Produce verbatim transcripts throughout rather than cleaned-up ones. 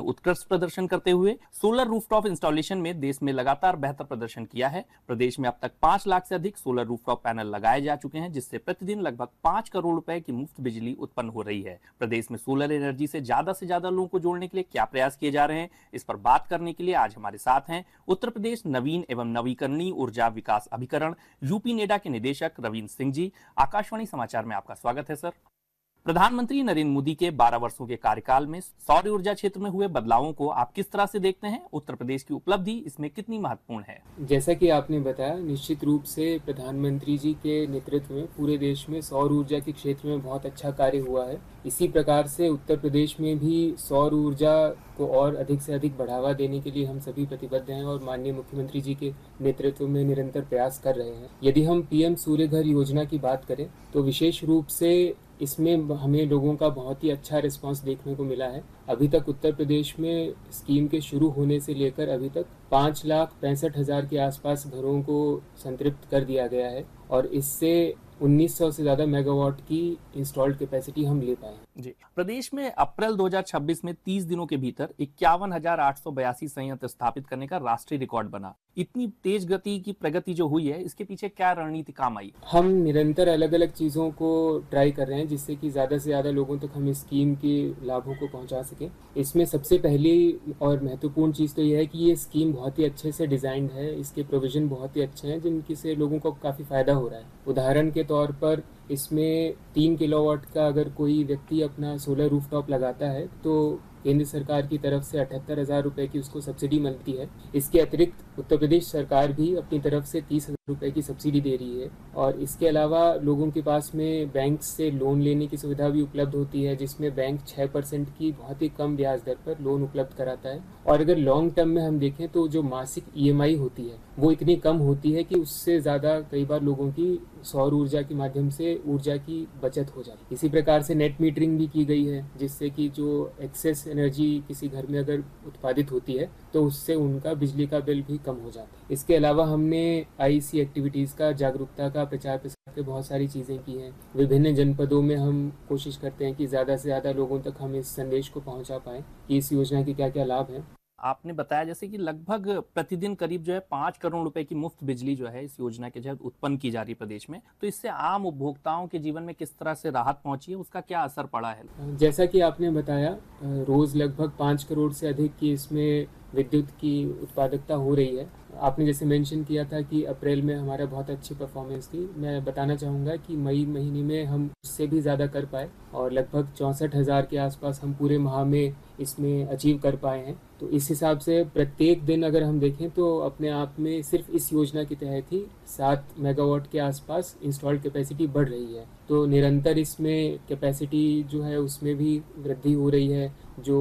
उत्कृष्ट प्रदर्शन करते हुए सोलर रूफटॉप इंस्टॉलेशन में देश में लगातार बेहतर प्रदर्शन किया है। प्रदेश में अब तक पांच लाख से अधिक सोलर रूफटॉप पैनल लगाए जा चुके हैं, जिससे प्रतिदिन लगभग पांच करोड़ रुपए की मुफ्त बिजली उत्पन्न हो रही है। प्रदेश में सोलर एनर्जी से ज्यादा से ज्यादा लोगों को जोड़ने के लिए क्या प्रयास किए जा रहे हैं, इस पर बात करने के लिए आज हमारे साथ हैं उत्तर प्रदेश नवीन एवं नवीकरणीय ऊर्जा विकास अभिकरण यूपी नेडा के निदेशक रविंद्र सिंह जी। आकाशवाणी समाचार में आपका स्वागत है सर। प्रधानमंत्री नरेंद्र मोदी के बारह वर्षों के कार्यकाल में सौर ऊर्जा क्षेत्र में हुए बदलावों को आप किस तरह से देखते हैं? उत्तर प्रदेश की उपलब्धि इसमें कितनी महत्वपूर्ण है? जैसा कि आपने बताया, निश्चित रूप से प्रधानमंत्री जी के नेतृत्व में पूरे देश में सौर ऊर्जा के क्षेत्र में बहुत अच्छा कार्य हुआ है। इसी प्रकार से उत्तर प्रदेश में भी सौर ऊर्जा को और अधिक से अधिक बढ़ावा देने के लिए हम सभी प्रतिबद्ध हैं और माननीय मुख्यमंत्री जी के नेतृत्व में निरंतर प्रयास कर रहे हैं। यदि हम पीएम सूर्य घर योजना की बात करें तो विशेष रूप से इसमें हमें लोगों का बहुत ही अच्छा रिस्पांस देखने को मिला है। अभी तक उत्तर प्रदेश में स्कीम के शुरू होने से लेकर अभी तक पाँच लाख पैंसठ हजार के आसपास घरों को संतृप्त कर दिया गया है और इससे उन्नीस सौ से ज्यादा मेगावाट की इंस्टॉल्ड कैपेसिटी हम ले पाए जी। प्रदेश में अप्रैल दो हज़ार छब्बीस में तीस दिनों के भीतर इक्यावन हजार आठ सौ बयासी संयंत्र स्थापित करने का राष्ट्रीय रिकॉर्ड बना। इतनी तेज गति की प्रगति जो हुई है, इसके पीछे क्या रणनीति काम आई? हम निरंतर अलग अलग चीजों को ट्राई कर रहे हैं जिससे कि ज्यादा से ज्यादा लोगों तक हम इस स्कीम के लाभों को पहुंचा सकें। इसमें सबसे पहली और महत्वपूर्ण चीज तो यह है कि ये स्कीम बहुत ही अच्छे से डिजाइंड है। इसके प्रोविजन बहुत ही अच्छे हैं जिनकी से लोगों को काफी फायदा हो रहा है। उदाहरण के तौर पर इसमें तीन किलोवाट का अगर कोई व्यक्ति अपना सोलर रूफटॉप लगाता है तो केंद्र सरकार की तरफ से अठहत्तर हजार रुपए की उसको सब्सिडी मिलती है। इसके अतिरिक्त उत्तर प्रदेश सरकार भी अपनी तरफ से तीस हजार रुपए की सब्सिडी दे रही है और इसके अलावा लोगों के पास में बैंक से लोन लेने की सुविधा भी उपलब्ध होती है, जिसमें बैंक छः परसेंट की बहुत ही कम ब्याज दर पर लोन उपलब्ध कराता है। और अगर लॉन्ग टर्म में हम देखें तो जो मासिक ईएमआई होती है वो इतनी कम होती है कि उससे ज़्यादा कई बार लोगों की सौर ऊर्जा के माध्यम से ऊर्जा की बचत हो जाती है। इसी प्रकार से नेट मीटरिंग भी की गई है जिससे कि जो एक्सेस एनर्जी किसी घर में अगर उत्पादित होती है तो उससे उनका बिजली का बिल भी कम हो जाता है। इसके अलावा हमने आईसी एक्टिविटीज़ का, जागरूकता का, प्रचार प्रसार के बहुत सारी चीज़ें की हैं। विभिन्न जनपदों में हम कोशिश करते हैं कि ज़्यादा से ज़्यादा लोगों तक हम इस संदेश को पहुंचा पाएँ कि इस योजना के क्या क्या लाभ हैं। आपने बताया जैसे कि लगभग प्रतिदिन करीब जो है पांच करोड़ रुपए की मुफ्त बिजली जो है इस योजना के तहत उत्पन्न की जा रही है प्रदेश में, तो इससे आम उपभोक्ताओं के जीवन में किस तरह से राहत पहुंची है, उसका क्या असर पड़ा है? जैसा कि आपने बताया, रोज लगभग पाँच करोड़ से अधिक की इसमें विद्युत की उत्पादकता हो रही है। आपने जैसे मेंशन किया था कि अप्रैल में हमारा बहुत अच्छी परफॉर्मेंस थी। मैं बताना चाहूँगा कि मई महीने में हम उससे भी ज़्यादा कर पाए और लगभग चौंसठ हज़ार के आसपास हम पूरे माह में इसमें अचीव कर पाए हैं। तो इस हिसाब से प्रत्येक दिन अगर हम देखें तो अपने आप में सिर्फ इस योजना के तहत ही सात मेगावाट के आसपास इंस्टॉल्ड कैपेसिटी बढ़ रही है। तो निरंतर इसमें कैपेसिटी जो है उसमें भी वृद्धि हो रही है। जो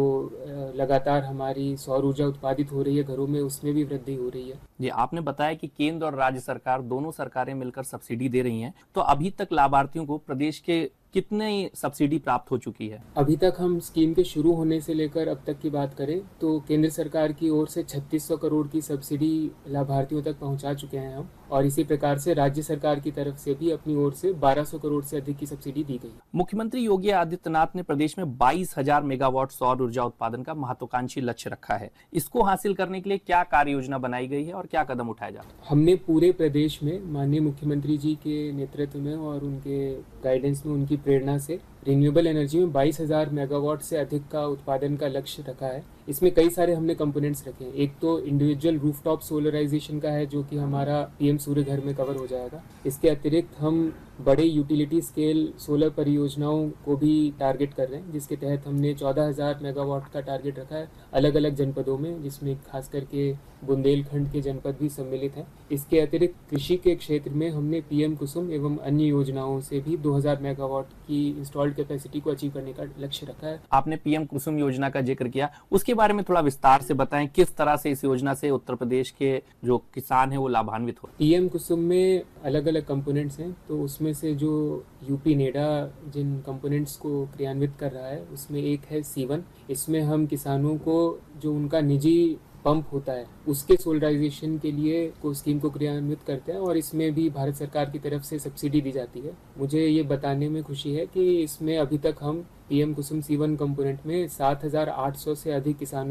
लगातार हमारी सौर ऊर्जा उत्पादित हो रही है घरों में, उसमें भी वृद्धि हो रही है। जी, आपने बताया कि केंद्र और राज्य सरकार दोनों सरकारें मिलकर सब्सिडी दे रही हैं, तो अभी तक लाभार्थियों को प्रदेश के कितने सब्सिडी प्राप्त हो चुकी है? अभी तक हम स्कीम के शुरू होने से लेकर अब तक की बात करें तो केंद्र सरकार की ओर से छत्तीस सौ करोड़ की सब्सिडी लाभार्थियों तक पहुंचा चुके हैं हम, और इसी प्रकार से राज्य सरकार की तरफ से भी अपनी ओर से बारह सौ करोड़ से अधिक की सब्सिडी दी गई। मुख्यमंत्री योगी आदित्यनाथ ने प्रदेश में बाईस हजार मेगावाट सौर ऊर्जा उत्पादन का महत्वाकांक्षी लक्ष्य रखा है। इसको हासिल करने के लिए क्या कार्य योजना बनाई गई है और क्या कदम उठाए जा रहे हैं? हमने पूरे प्रदेश में माननीय मुख्यमंत्री जी के नेतृत्व में और उनके गाइडेंस में, उनकी प्रेरणा से रिन्यूएबल एनर्जी में बाईस हजार मेगावाट से अधिक का उत्पादन का लक्ष्य रखा है। इसमें कई सारे हमने कंपोनेंट्स रखे हैं। एक तो इंडिविजुअल रूफटॉप सोलराइजेशन का है जो कि हमारा पीएम सूर्य घर में कवर हो जाएगा। इसके अतिरिक्त हम बड़े यूटिलिटी स्केल सोलर परियोजनाओं को भी टारगेट कर रहे हैं, जिसके तहत हमने चौदह हजार मेगावाट का टारगेट रखा है अलग अलग जनपदों में, जिसमें खास करके बुंदेलखंड के जनपद भी सम्मिलित हैं। इसके अतिरिक्त कृषि के क्षेत्र में हमने पीएम कुसुम एवं अन्य योजनाओं से भी दो हजार मेगावाट की इंस्टॉल्ड कैपेसिटी को अचीव करने का लक्ष्य रखा है। आपने पीएम कुसुम योजना का जिक्र किया, उसके बारे में थोड़ा विस्तार से बताएं, किस तरह से इस योजना से उत्तर प्रदेश के जो किसान हैं वो लाभान्वित हो? पीएम कुसुम में अलग अलग कंपोनेंट्स हैं, तो उसमें से जो यूपी नेडा जिन कंपोनेंट्स को क्रियान्वित कर रहा है उसमें एक है सीवन। इसमें हम किसानों को जो उनका निजी पंप होता है उसके सोलराइजेशन के लिए को स्कीम को क्रियान्वित करते हैं, और इसमें भी भारत सरकार की तरफ से सब्सिडी दी जाती है। मुझे ये बताने में खुशी है कि इसमें अभी तक हम पीएम कुसुम सीवन कंपोनेंट में सात हजार आठ सौ से अधिक किसानों